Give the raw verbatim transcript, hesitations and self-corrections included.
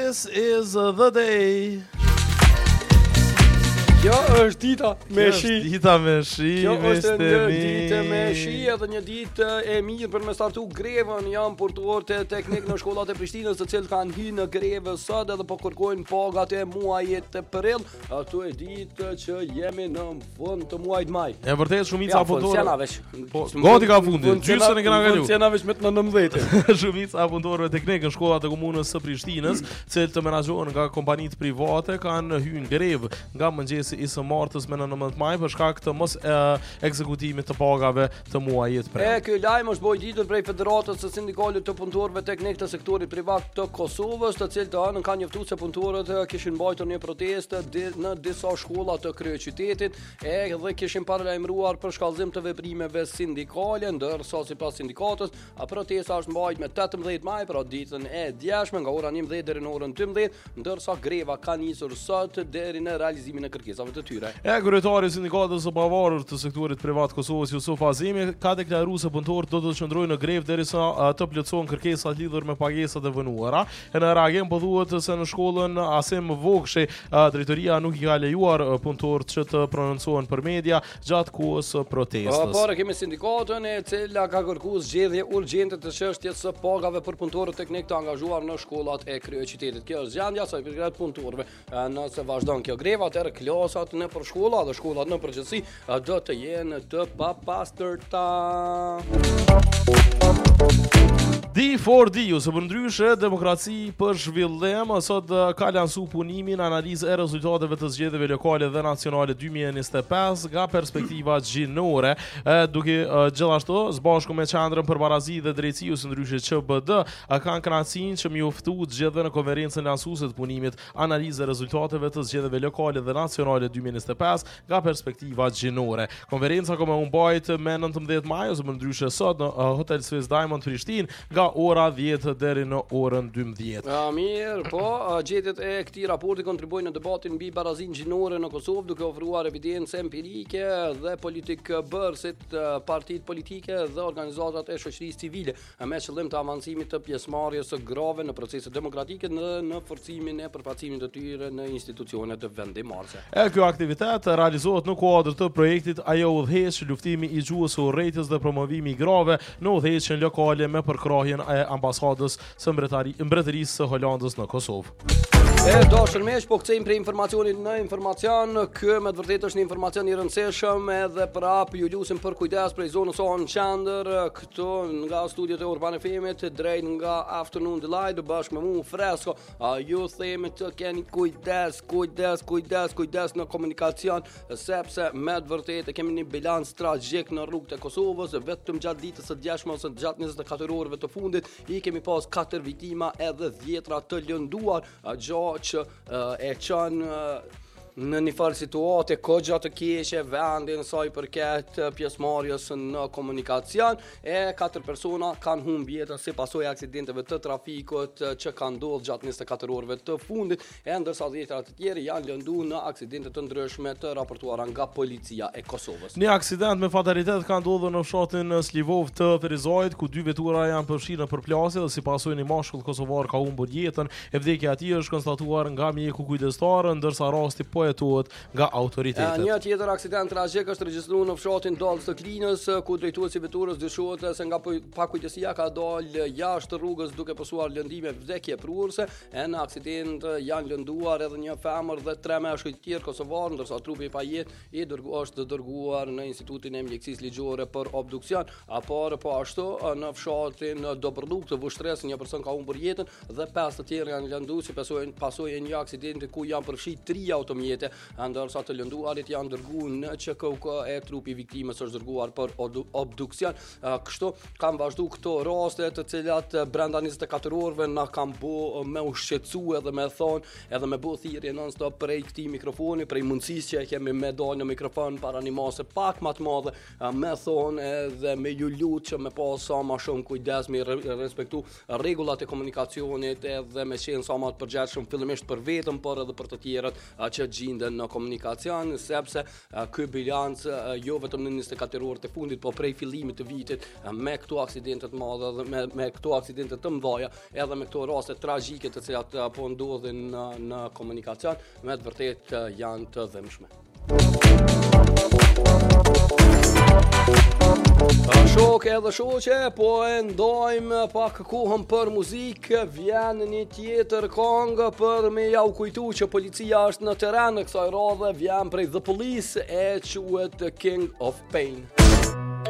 This is the day. Kjo është dita me shi. Dita me shi. Kjo është një ditë me shi edhe një ditë e mirë për me startu grevën. Janë punëtorë të teknik në shkollat e Prishtinës, të cilët kanë hyrë në grevë sot edhe po kërkojnë pagat e muajit të prill. Ato e ditë që jemi në fund të muajit maj. E vërtet shumica punëtorë. Po, gati ka fundi. Gjysmën e kena kaluar. Funksionavesh me nëntëmbëdhjetë. Shumica punëtorëve teknik në shkollat e komunës së Prishtinës, të cilët menaxhohen nga kompanitë private, kanë hyrë në grevë nga mëngjesi i së martës me nëntëmbëdhjetë maj për shkak të mos e, ekzekutimit të pagave të muajit prill. E ky lajm është bërë ditur prej Federatës së Sindikalit të Punëtorëve Teknik të Sektorit Privat të Kosovës, të cilët anën kanë njoftuar se punëtorët kishin mbajtur një protestë në disa shkolla të kryeqytetit e dhe kishin paralajmëruar për shkallëzim të veprimeve sindikale, ndërsa sipas sindikatës, protesta është mbajtur me tetëmbëdhjetë maj, pra ditën e djeshme nga ora njëmbëdhjetë deri në orën dymbëdhjetë, ndërsa greva ka nisur sot deri në realizimin e kërkesave të tyre. E kryetari i sindikatës së pavarur të sektorit privat Kosovës, Jusuf Azimi, ka deklaruar se punëtorët do të qëndrojnë në grevë derisa të plotësohen kërkesat lidhur me pagesat e vënuara. E në reagim po thuhet se në shkollën Asim Vogshi, drejtoria nuk i ka lejuar punëtorët që të prononcohen për media gjatë kohës së protestës. Por kemi sindikatën e cila ka kërkuar zgjedhje urgjente të çështjes së pagave për punëtorët teknik të angazhuar në shkollat e kryeqytetit. Kjo është gjendja sa i përket punëtorëve. Nëse vazhdon kjo grevë, atëherë klasat në për shkolla dhe shkollat në përgjithësi do të jenë të papastërta. D for D, ose për ndryshe demokraci për zhvillim, sot ka lansu punimin analizë e rezultateve të zgjedhjeve lokale dhe nacionale dy mijë e njëzet e pesë nga perspektiva gjinore, duke gjithashtu së bashku me qendrën për barazi dhe drejtësi ose ndryshe Q B D kanë kënaqësinë që mjoftu zgjedhje në konferencën lansuese të punimit analizë e rezultateve të zgjedhjeve lokale dhe nacionale dy mijë e njëzet e pesë nga perspektiva gjinore. Konferenca ka më mbajt me nëntëmbëdhjetë maj ose më ndryshe sot në Hotel Swiss Diamond Prishtinë nga ora dhjetë deri në orën dymbëdhjetë. Ja, mirë, po, gjetjet e këtij raporti kontribuojnë në debatin mbi barazinë gjinore në Kosovë, duke ofruar evidencë empirike dhe politikë bërësit, partitë politike dhe organizatat e shoqërisë civile, me qëllim të avancimit të pjesëmarrjes së grave në proceset demokratike në në forcimin e përfaqësimit të tyre në institucionet vendimmarrëse. E ky aktivitet realizohet në kuadër të projektit Ajo udhëheq, luftimi i gjuhës së urrëties dhe promovimi i grave në udhëheqjen lokale me përkrahjen e ambasadës së mbretërisë së Holandës në Kosovë. E dashur miq, po kthejmë prej informacionit në informacion. Ky me të vërtetë është një informacion i rëndësishëm edhe për hap ju lutem për kujdes prej zonës sonë qendër këtu nga studiot e Urban F M-it drejt nga Afternoon Delight bashkë me mua Fresco. Ju themi të keni kujdes, kujdes, kujdes, kujdes në komunikacion sepse me të vërtetë kemi një bilans tragjik në rrugët e Kosovës, vetëm gjatë ditës së djeshme ose gjatë njëzet e katër orëve të fundit i kemi pas katër viktima edhe dhjetra të lënduar, gjë që uh, e çon uh, në një farë situate kogja të keqe vendin sa i përket pjesëmarrjes në komunikacion e katër persona kanë humbur jetën si pasojë e aksidenteve të trafikut që kanë ndodhur gjatë njëzet e katër orëve të fundit, e ndërsa dhjetra të tjerë janë lënduar në aksidente të ndryshme të raportuara nga policia e Kosovës. Një aksident me fatalitet ka ndodhur në fshatin Slivov të Ferizajit, ku dy vetura janë përfshirë në përplasje dhe si pasojë një mashkull kosovar ka humbur jetën. E vdekja e tij është konstatuar nga mjeku kujdestar, ndërsa rasti po jetohet nga autoritetet. Një tjetër aksident tragjik është regjistruar në fshatin Dallës të Klinës, ku drejtuesi veturës dyshohet se nga pakujdesia ka dalë jashtë rrugës duke posuar lëndime vdekje prurse. E në aksident janë lënduar edhe një femër dhe tre meshkuj të tjerë kosovar, ndërsa trupi i pajetë i dërguar është dërguar në Institutin e Mjekësisë Ligjore për obduksion. Por po ashtu në fshatin Dobrluk të Vushtresë një person ka humbur jetën dhe pesë të tjerë janë lënduar si pasojë e një aksidenti ku janë përfshirë tre automjete, ndërsa të lënduarit janë dërguar në Q K U K e trupi i viktimës është dërguar për obduksion. Kështu kanë vazhduar këto raste të cilat brenda njëzet e katër orëve na kanë bë me u shqetësu edhe me thonë edhe me bë thirrje non-stop prej këtij mikrofoni, prej mundësisë që e kemi me dalë në mikrofon para një mase pak më të madhe, me thonë edhe me ju lut që me pas sa më shumë kujdes, me respektu rregullat e komunikacionit edhe me qenë sa më të përgjegjshëm fillimisht për veten, por edhe për të tjerët që gjenden në komunikacion, sepse uh, ky bilanc uh, jo vetëm në njëzet e katër orët e fundit, po prej fillimit të vitit uh, me këto aksidente të mëdha dhe me, me këto aksidente të mëdha, edhe me këto raste tragjike të cilat uh, po ndodhin uh, në komunikacion, me të vërtet uh, janë të dhëmshme. Shok edhe shoqe, po e ndojmë pak kohën për muzikë, vjen një tjetër këngë për me ja u kujtu që policia është në teren në kësaj radhe, vjen prej The Police e quhet King of Pain.